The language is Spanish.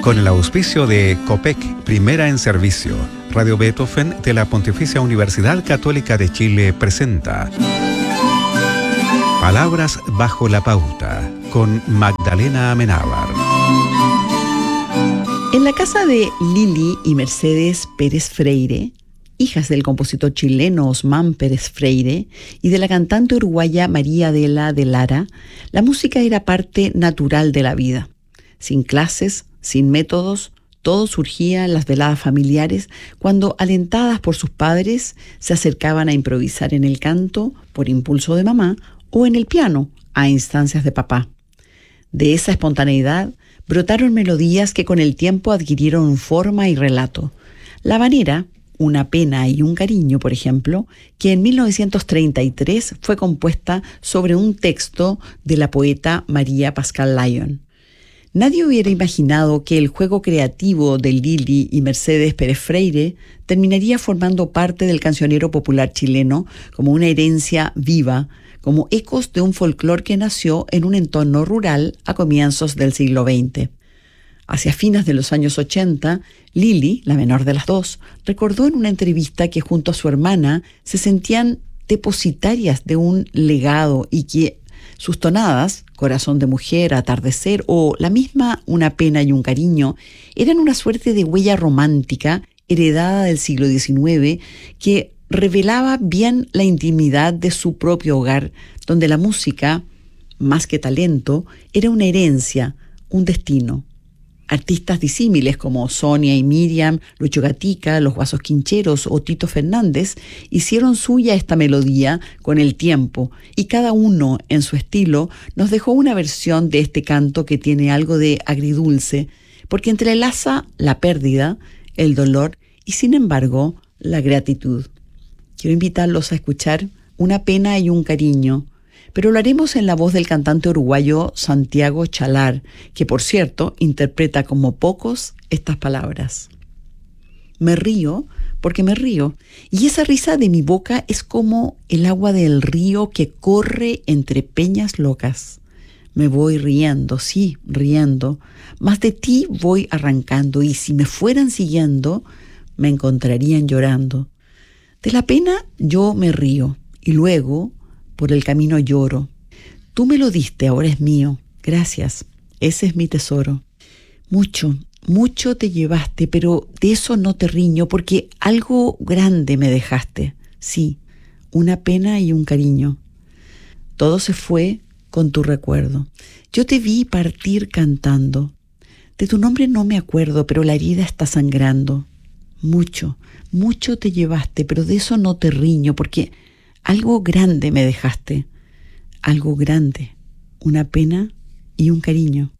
Con el auspicio de COPEC, Primera en Servicio, Radio Beethoven de la Pontificia Universidad Católica de Chile presenta Palabras bajo la pauta, con Magdalena Amenábar. En la casa de Lili y Mercedes Pérez Freire, hijas del compositor chileno Osmán Pérez Freire y de la cantante uruguaya María Adela de Lara, la música era parte natural de la vida. Sin clases, sin métodos, todo surgía en las veladas familiares cuando, alentadas por sus padres, se acercaban a improvisar en el canto por impulso de mamá o en el piano a instancias de papá. De esa espontaneidad brotaron melodías que con el tiempo adquirieron forma y relato. La habanera, Una pena y un cariño, por ejemplo, que en 1933 fue compuesta sobre un texto de la poeta María Pascal Lyon. Nadie hubiera imaginado que el juego creativo de Lili y Mercedes Pérez Freire terminaría formando parte del cancionero popular chileno como una herencia viva, como ecos de un folclore que nació en un entorno rural a comienzos del siglo XX. Hacia fines de los años 80, Lili, la menor de las dos, recordó en una entrevista que junto a su hermana se sentían depositarias de un legado y que sus tonadas, Corazón de Mujer, Atardecer o la misma Una pena y un cariño, eran una suerte de huella romántica heredada del siglo XIX que revelaba bien la intimidad de su propio hogar, donde la música, más que talento, era una herencia, un destino. Artistas disímiles como Sonia y Miriam, Lucho Gatica, Los Guasos Quincheros o Tito Fernández hicieron suya esta melodía con el tiempo y cada uno en su estilo nos dejó una versión de este canto que tiene algo de agridulce porque entrelaza la pérdida, el dolor y sin embargo la gratitud. Quiero invitarlos a escuchar Una pena y un cariño, pero lo haremos en la voz del cantante uruguayo Santiago Chalar, que por cierto interpreta como pocos estas palabras. Me río porque me río, y esa risa de mi boca es como el agua del río que corre entre peñas locas. Me voy riendo, sí, riendo, mas de ti voy arrancando, y si me fueran siguiendo, me encontrarían llorando. De la pena yo me río, y luego por el camino lloro. Tú me lo diste, ahora es mío. Gracias, ese es mi tesoro. Mucho, mucho te llevaste, pero de eso no te riño, porque algo grande me dejaste. Sí, una pena y un cariño. Todo se fue con tu recuerdo. Yo te vi partir cantando. De tu nombre no me acuerdo, pero la herida está sangrando. Mucho, mucho te llevaste, pero de eso no te riño, porque algo grande me dejaste, algo grande, una pena y un cariño.